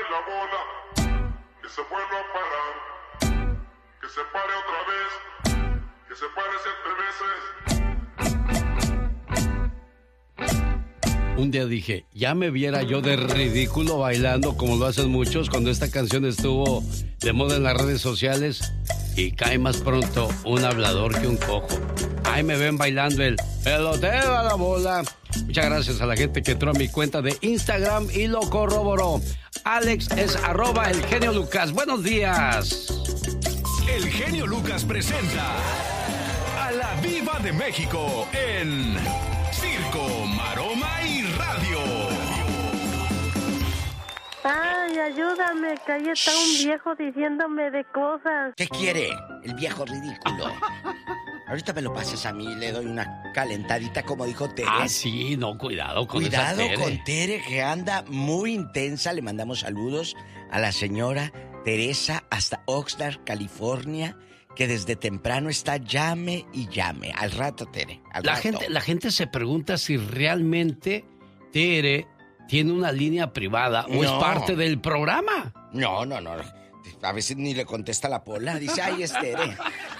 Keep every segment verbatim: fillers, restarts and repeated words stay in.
la bola, que se vuelva a parar, que se pare otra vez, que se pare siete veces. Un día dije, ya me viera yo de ridículo bailando como lo hacen muchos cuando esta canción estuvo de moda en las redes sociales y cae más pronto un hablador que un cojo. Ahí me ven bailando el peloteo a la bola. Muchas gracias a la gente que entró a mi cuenta de Instagram y lo corroboró. Alex es arroba el genio Lucas. Buenos días. El genio Lucas presenta a la Viva de México en Circo, Maroma y Radio. Ay, ayúdame, que ahí está un viejo diciéndome de cosas. ¿Qué quiere el viejo ridículo? Ahorita me lo pasas a mí y le doy una calentadita, como dijo Tere. Ah, sí, no, cuidado con Cuidado esa Tere. con Tere, que anda muy intensa. Le mandamos saludos a la señora Teresa hasta Oxnard, California, que desde temprano está llame y llame. Al rato, Tere, al la rato. gente, la gente se pregunta si realmente Tere tiene una línea privada o No. es parte del programa. No, no, no. A veces ni le contesta la Pola. Dice, ay, es Tere.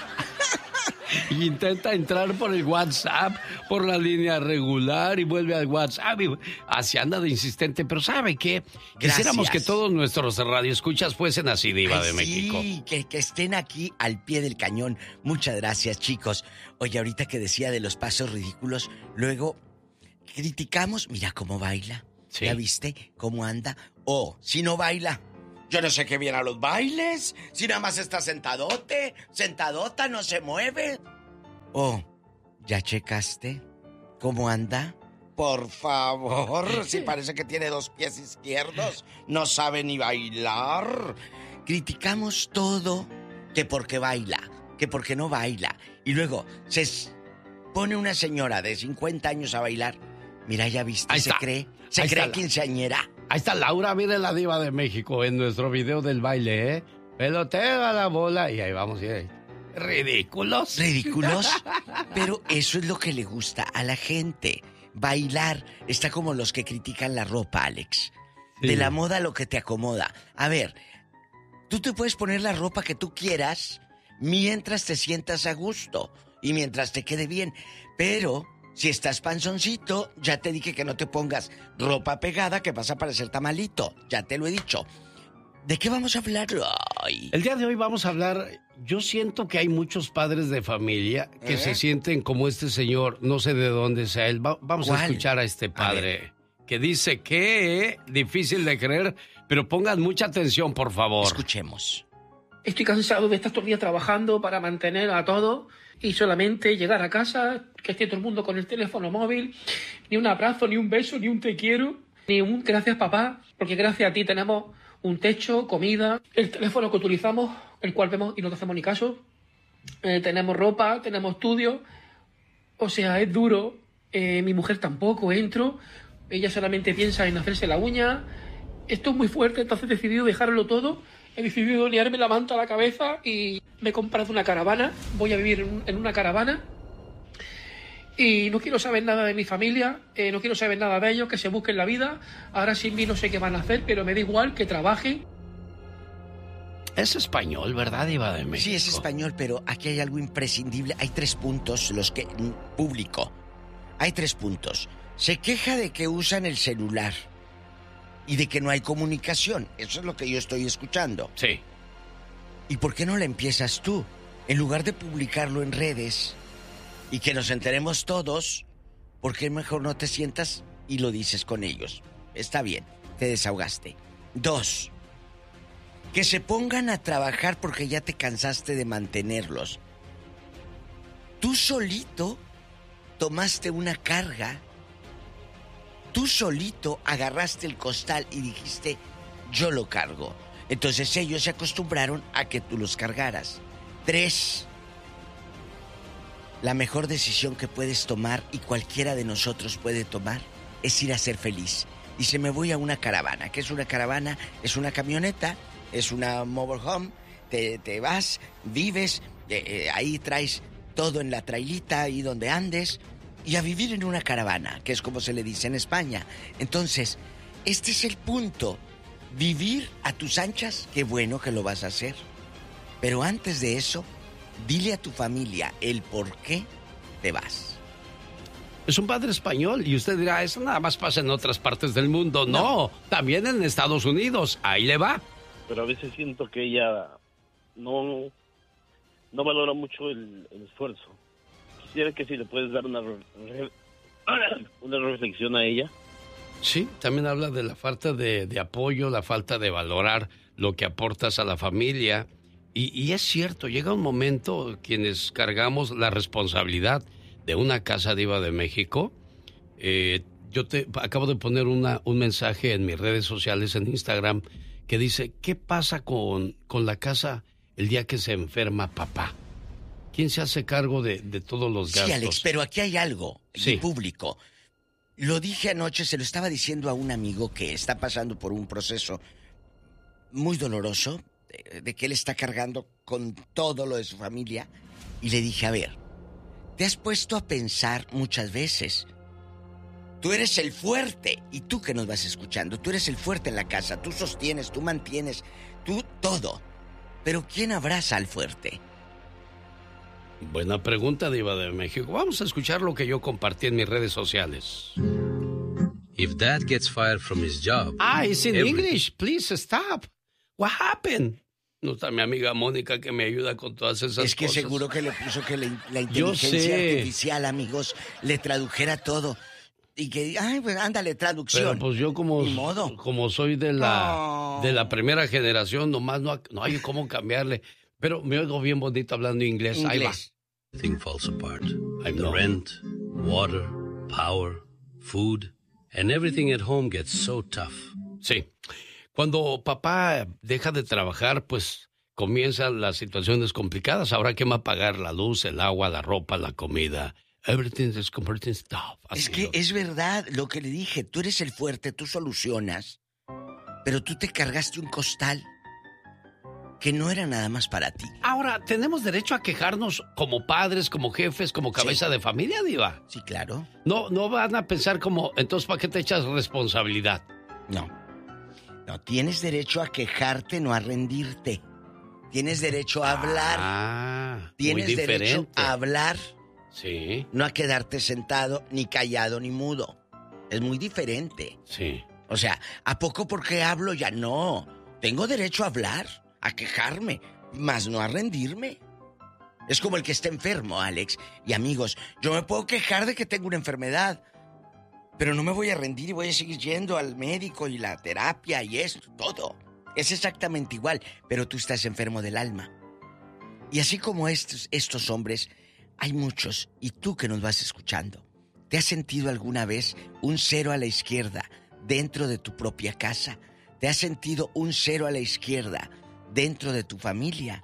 Y intenta entrar por el WhatsApp, por la línea regular y vuelve al WhatsApp. Y así anda de insistente. Pero ¿sabe qué? Quisiéramos Gracias. que todos nuestros radioescuchas fuesen así, Diva Ay, de sí, México. que, que estén aquí al pie del cañón. Muchas gracias, chicos. Oye, ahorita que decía de los pasos ridículos, luego criticamos, mira cómo baila. Sí. ¿Ya viste cómo anda? O, si no baila, yo no sé qué viene a los bailes. Si nada más está sentadote, sentadota, no se mueve. O, ¿ya checaste cómo anda? Por favor, si parece que tiene dos pies izquierdos, no sabe ni bailar. Criticamos todo, que porque baila, que porque no baila. Y luego se s- pone una señora de cincuenta años a bailar. Mira, ya viste, Ahí se está. cree, se Ahí cree está. quinceañera. Ahí está Laura, mire la Diva de México en nuestro video del baile, ¿eh? Peloteo a la bola y ahí vamos. Y ahí. Ridículos. Ridículos, pero eso es lo que le gusta a la gente. Bailar está como los que critican la ropa, Alex. Sí. De la moda lo que te acomoda. A ver, tú te puedes poner la ropa que tú quieras mientras te sientas a gusto y mientras te quede bien. Pero si estás panzoncito, ya te dije que no te pongas ropa pegada que vas a parecer tamalito. Ya te lo he dicho. ¿De qué vamos a hablar hoy? El día de hoy vamos a hablar, yo siento que hay muchos padres de familia que ¿Eh? se sienten como este señor, no sé de dónde sea él. Va- vamos a ¿Cuál? escuchar a este A padre que dice que difícil de creer, pero pongan mucha atención, por favor. Escuchemos. Estoy cansado de estar todo el día trabajando para mantener a todos y solamente llegar a casa, que esté todo el mundo con el teléfono móvil, ni un abrazo, ni un beso, ni un te quiero, ni un gracias papá, porque gracias a ti tenemos un techo, comida, el teléfono que utilizamos, el cual vemos y no te hacemos ni caso, eh, tenemos ropa, tenemos estudio, o sea, es duro, eh, mi mujer tampoco, entro, ella solamente piensa en hacerse la uña, esto es muy fuerte, entonces he decidido dejarlo todo. He decidido liarme la manta a la cabeza y me he comprado una caravana. Voy a vivir en, un- en una caravana. Y no quiero saber nada de mi familia, eh, no quiero saber nada de ellos, que se busquen la vida. Ahora sin mí no sé qué van a hacer, pero me da igual que trabajen. Es español, ¿verdad, Diva de México? Sí, es español, pero aquí hay algo imprescindible. Hay tres puntos, los que... Público. Hay tres puntos. Se queja de que usan el celular y de que no hay comunicación. Eso es lo que yo estoy escuchando. Sí. ¿Y por qué no la empiezas tú? En lugar de publicarlo en redes y que nos enteremos todos, ¿por qué mejor no te sientas y lo dices con ellos? Está bien, te desahogaste. Dos, que se pongan a trabajar porque ya te cansaste de mantenerlos. Tú solito tomaste una carga. Tú solito agarraste el costal y dijiste, yo lo cargo. Entonces ellos se acostumbraron a que tú los cargaras. Tres, la mejor decisión que puedes tomar y cualquiera de nosotros puede tomar es ir a ser feliz. Dice, me voy a una caravana. ¿Qué es una caravana? Es una camioneta, es una mobile home. Te, te vas, vives, eh, eh, ahí traes todo en la trailita, ahí donde andes, y a vivir en una caravana, que es como se le dice en España. Entonces, este es el punto. vivir a tus anchas, qué bueno que lo vas a hacer. Pero antes de eso, dile a tu familia el por qué te vas. Es un padre español y usted dirá, eso nada más pasa en otras partes del mundo. No, no, también en Estados Unidos, ahí le va. Pero a veces siento que ella no, no valora mucho el, el esfuerzo. Quisiera que si le puedes dar una, re, una reflexión a ella. Sí, también habla de la falta de, de apoyo, la falta de valorar lo que aportas a la familia. Y, y es cierto, llega un momento quienes cargamos la responsabilidad de una casa diva de México. Eh, yo te acabo de poner una, un mensaje en mis redes sociales, en Instagram, que dice, ¿qué pasa con, con la casa el día que se enferma papá? ¿Quién se hace cargo de, de todos los gastos? Sí, Alex, pero aquí hay algo, sí. En público. Lo dije anoche, se lo estaba diciendo a un amigo que está pasando por un proceso muy doloroso, de, de que él está cargando con todo lo de su familia, y le dije, a ver, ¿te has puesto a pensar muchas veces? Tú eres el fuerte, y tú que nos vas escuchando, tú eres el fuerte en la casa, tú sostienes, tú mantienes, tú todo. Pero ¿quién abraza al fuerte? Buena pregunta, diva de México. Vamos a escuchar lo que yo compartí en mis redes sociales. If dad gets fired from his job... Ah, it's in every... English. Please stop. What happened? No está mi amiga Mónica que me ayuda con todas esas cosas. Es que cosas. seguro que le puso que la, la inteligencia artificial, amigos, le tradujera todo. Y que, ay, pues ándale, traducción. Pero pues yo como, Ni modo. como soy de la, Oh. de la primera generación, nomás no, no hay cómo cambiarle. Pero me oigo bien bonito hablando inglés. Inglés. Ahí va. Everything falls apart. I The know. rent, water, power, food, and everything at home gets so tough. Sí. Cuando papá deja de trabajar, pues comienzan las situaciones complicadas. Ahora, ¿quién va a pagar la luz, el agua, la ropa, la comida? Everything is comforting stuff. Es Así que lo- es verdad lo que le dije, tú eres el fuerte, tú solucionas, pero tú te cargaste un costal que no era nada más para ti. Ahora, ¿tenemos derecho a quejarnos como padres, como jefes, como cabeza Sí. de familia, diva? Sí, claro. No, no van a pensar como, entonces, ¿para qué te echas responsabilidad? No. No, tienes derecho a quejarte, no a rendirte. Tienes derecho a hablar. Ah, muy Tienes derecho diferente. a hablar, Sí, no a quedarte sentado, ni callado, ni mudo. Es muy diferente. sí. O sea, ¿a poco porque hablo ya? No. Tengo derecho a hablar, a quejarme, más no a rendirme. Es como el que está enfermo, Alex. Y amigos, yo me puedo quejar de que tengo una enfermedad, pero no me voy a rendir y voy a seguir yendo al médico y la terapia y esto, todo. Es exactamente igual, pero tú estás enfermo del alma. Y así como estos, estos hombres, hay muchos, y tú que nos vas escuchando, ¿te has sentido alguna vez un cero a la izquierda dentro de tu propia casa? ¿Te has sentido un cero a la izquierda dentro de tu familia?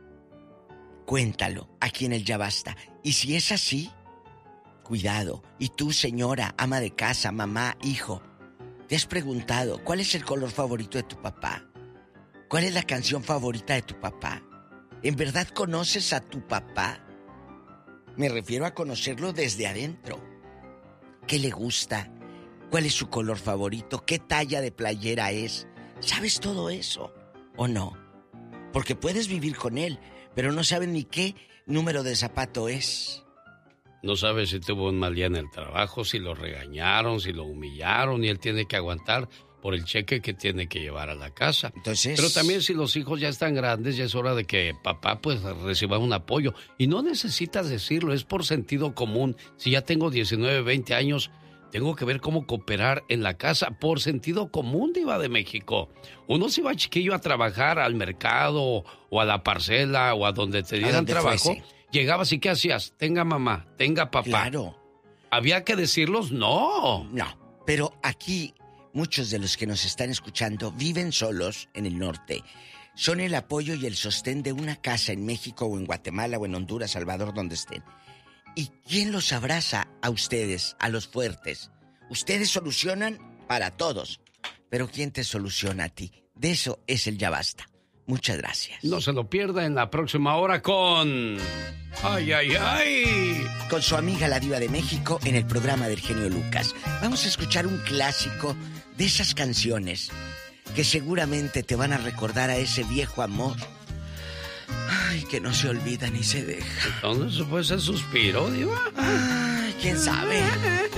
Cuéntalo aquí en el Ya Basta. Y si es así, cuidado. Y tú, señora, ama de casa, mamá, hijo, ¿te has preguntado cuál es el color favorito de tu papá? ¿Cuál es la canción favorita de tu papá? ¿En verdad conoces a tu papá? Me refiero a conocerlo desde adentro. ¿Qué le gusta? ¿Cuál es su color favorito? ¿Qué talla de playera es? ¿Sabes todo eso o no? Porque puedes vivir con él, pero no sabes ni qué número de zapato es. No sabe si tuvo un mal día en el trabajo, si lo regañaron, si lo humillaron, y él tiene que aguantar por el cheque que tiene que llevar a la casa. Entonces... Pero también si los hijos ya están grandes, ya es hora de que papá pues reciba un apoyo. Y no necesitas decirlo, es por sentido común. Si ya tengo diecinueve, veinte años, tengo que ver cómo cooperar en la casa por sentido común, diva de México. Uno se iba chiquillo a trabajar al mercado o a la parcela o a donde te dieran donde trabajo. fuese. Llegabas y ¿qué hacías? Tenga mamá, tenga papá. Claro. ¿Había que decirlos? No. No, pero aquí muchos de los que nos están escuchando viven solos en el norte. Son el apoyo y el sostén de una casa en México o en Guatemala o en Honduras, Salvador, donde estén. ¿Y quién los abraza a ustedes, a los fuertes? Ustedes solucionan para todos, pero ¿quién te soluciona a ti? De eso es el Ya Basta. Muchas gracias. No se lo pierda en la próxima hora con... ¡Ay, ay, ay! Con su amiga la Diva de México en el programa del genio Lucas. Vamos a escuchar un clásico de esas canciones que seguramente te van a recordar a ese viejo amor. Ay, que no se olvida ni se deja. ¿Dónde se fue ese suspiro, Diva? Ay, quién sabe.